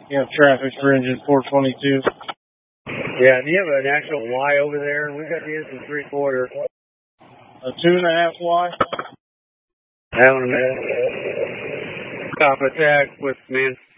You have traffic for engine 422. Yeah, do you have an actual Y over there? We've got the engine 3/4. A 2.5Y? Having a stop attack with man